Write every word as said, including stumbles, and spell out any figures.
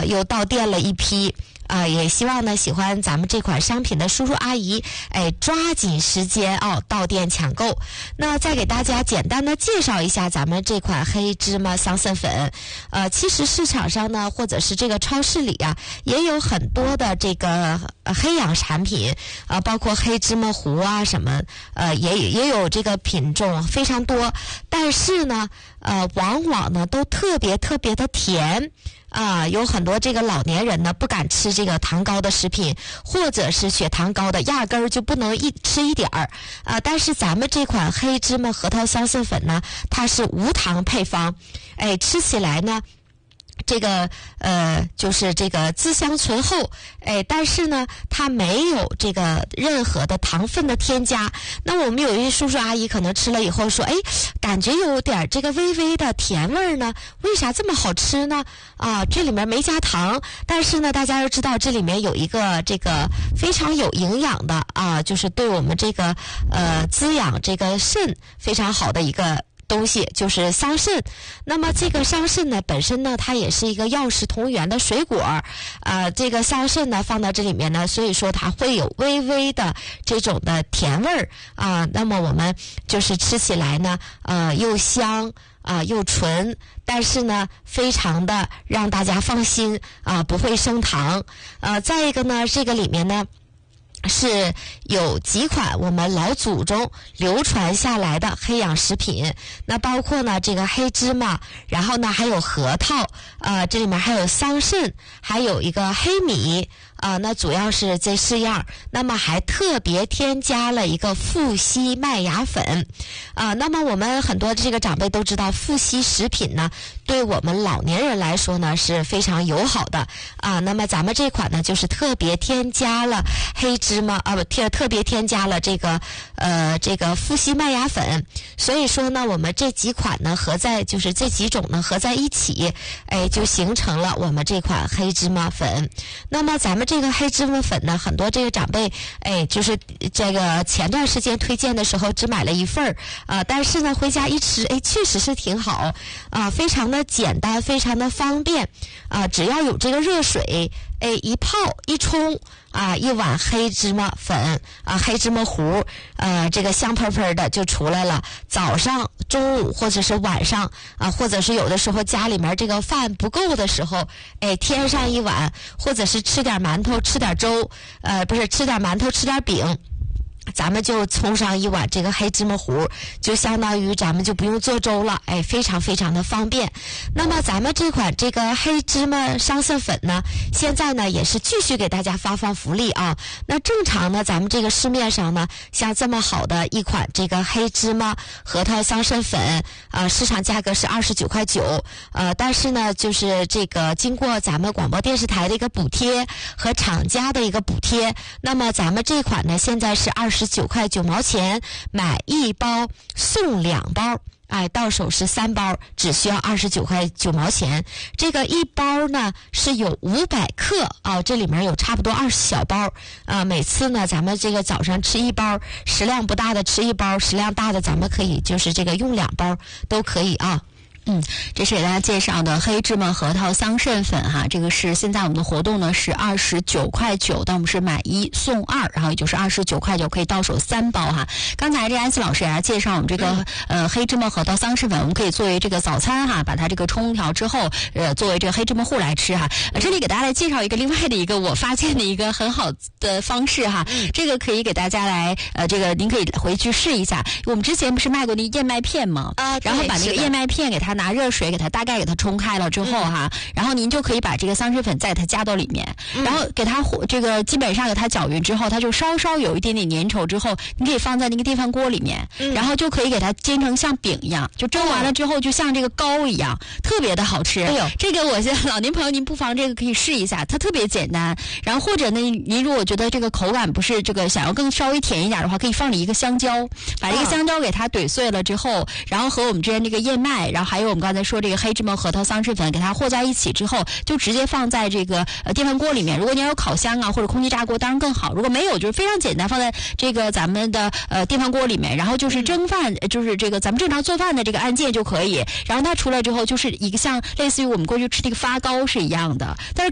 呃又到店了一批。啊、呃，也希望呢喜欢咱们这款商品的叔叔阿姨，哎，抓紧时间哦，到店抢购。那再给大家简单的介绍一下咱们这款黑芝麻桑葚粉。呃，其实市场上呢，或者是这个超市里啊，也有很多的这个、呃、黑养产品啊、呃，包括黑芝麻糊啊什么，呃，也也有这个品种非常多，但是呢，呃，往往呢都特别特别的甜。啊，有很多这个老年人呢不敢吃这个糖高的食品，或者是血糖高的，压根儿就不能一吃一点儿啊。但是咱们这款黑芝麻核桃桑葚粉呢，它是无糖配方，哎，吃起来呢。这个呃，就是这个滋香醇厚，哎，但是呢，它没有这个任何的糖分的添加。那我们有一些叔叔阿姨可能吃了以后说，哎，感觉有点这个微微的甜味儿呢，为啥这么好吃呢？啊，这里面没加糖，但是呢，大家要知道这里面有一个这个非常有营养的啊，就是对我们这个呃滋养这个肾非常好的一个。东西就是桑葚，那么这个桑葚呢，本身呢，它也是一个药食同源的水果，呃，这个桑葚呢放到这里面呢，所以说它会有微微的这种的甜味儿啊。那么我们就是吃起来呢，呃，又香啊、呃、又纯，但是呢，非常的让大家放心啊、呃，不会升糖。呃，再一个呢，这个里面呢。是有几款我们老祖宗流传下来的黑养食品，那包括呢这个黑芝麻，然后呢还有核桃，呃，这里面还有桑葚，还有一个黑米。啊、呃，那主要是这四样，那么还特别添加了一个富硒麦芽粉，啊、呃，那么我们很多这个长辈都知道，富硒食品呢，对我们老年人来说呢是非常友好的啊、呃。那么咱们这款呢，就是特别添加了黑芝麻啊，不特特别添加了这个呃这个富硒麦芽粉，所以说呢，我们这几款呢合在就是这几种呢合在一起，哎，就形成了我们这款黑芝麻粉。那么咱们这个黑芝麻粉呢，很多这个长辈，哎，就是这个前段时间推荐的时候只买了一份儿啊、呃，但是呢回家一吃，哎，确实是挺好啊、呃，非常的简单，非常的方便啊、呃，只要有这个热水，哎，一泡一冲啊，一碗黑芝麻粉啊，黑芝麻糊，呃，这个香喷喷的就出来了。早上、中午或者是晚上啊，或者是有的时候家里面这个饭不够的时候，哎，添上一碗，或者是吃点馒头、吃点粥，呃，不是吃点馒头、吃点饼。咱们就冲上一碗这个黑芝麻糊，就相当于咱们就不用做粥了，哎，非常非常的方便。那么咱们这款这个黑芝麻桑葚粉呢，现在呢也是继续给大家发放福利啊。那正常呢，咱们这个市面上呢，像这么好的一款这个黑芝麻核桃桑葚粉啊、呃，市场价格是二十九块九，呃，但是呢，就是这个经过咱们广播电视台的一个补贴和厂家的一个补贴，那么咱们这款呢现在是二十九块九毛钱，买一包送两包。哎，到手是三包，只需要二十九块九毛钱。这个一包呢是有五百克啊，这里面有差不多二十小包啊。每次呢，咱们这个早上吃一包，食量不大的吃一包，食量大的咱们可以就是这个用两包都可以啊。 嗯，这是给大家介绍的黑芝麻核桃桑葚粉哈，这个是现在我们的活动呢是二十九块九，但我们是买一送二，然后也就是二十九块九可以到手三包哈。刚才这安琪老师也介绍我们这个、嗯、呃黑芝麻核桃桑葚粉，我们可以作为这个早餐哈，把它这个冲调之后，呃作为这个黑芝麻糊来吃哈。呃、这里给大家来介绍一个另外的一个我发现的一个很好的方式哈，这个可以给大家来呃这个您可以回去试一下。我们之前不是卖过那燕麦片吗？ 啊， 然后把那个燕麦片给它拿热水给它大概给它冲开了之后哈、嗯，然后您就可以把这个桑葚粉再给它加到里面、嗯，然后给它这个基本上给它搅匀之后，它就稍稍有一点点粘稠之后，你可以放在那个电饭锅里面、嗯，然后就可以给它煎成像饼一样，就蒸完了之后就像这个糕一样，特别的好吃。 哎呦， 这个我现在老年朋友您不妨这个可以试一下，它特别简单。然后或者呢，您如果觉得这个口感不是这个想要更稍微甜一点的话，可以放里一个香蕉，把这个香蕉给它怼碎了之后，然后和我们之前这个燕麦，然后还有我们刚才说这个黑芝麻核桃桑葚粉给它和在一起之后，就直接放在这个呃电饭锅里面。如果你要有烤箱啊或者空气炸锅当然更好，如果没有就是非常简单，放在这个咱们的呃电饭锅里面，然后就是蒸饭、嗯、就是这个咱们正常做饭的这个按键就可以，然后它出来之后就是一个像类似于我们过去吃那个发糕是一样的，但是